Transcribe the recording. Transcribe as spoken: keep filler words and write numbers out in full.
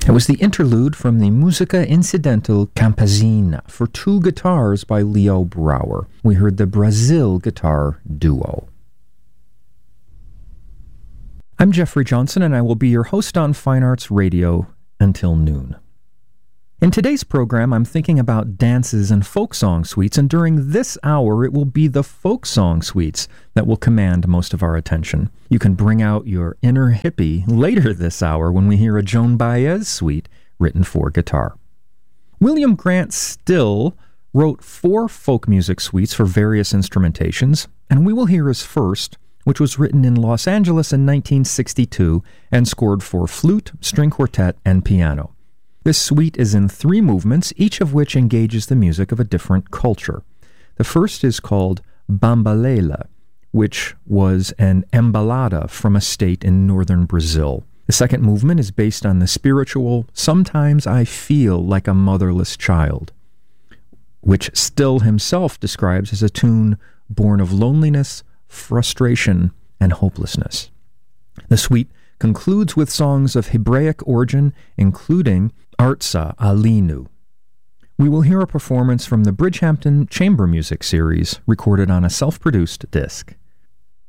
It was the interlude from the Musica Incidental Campesina for two guitars by Leo Brouwer. We heard the Brazil Guitar Duo. I'm Jeffrey Johnson, and I will be your host on Fine Arts Radio until noon. In today's program, I'm thinking about dances and folk song suites, and during this hour, it will be the folk song suites that will command most of our attention. You can bring out your inner hippie later this hour when we hear a Joan Baez suite written for guitar. William Grant Still wrote four folk music suites for various instrumentations, and we will hear his first, which was written in Los Angeles in nineteen sixty-two and scored for flute, string quartet, and piano. This suite is in three movements, each of which engages the music of a different culture. The first is called Bambalela, which was an embalada from a state in northern Brazil. The second movement is based on the spiritual Sometimes I Feel Like a Motherless Child, which Still himself describes as a tune born of loneliness, frustration, and hopelessness. The suite concludes with songs of Hebraic origin, including Artsa Alinu. We will hear a performance from the Bridgehampton Chamber Music Series, recorded on a self-produced disc.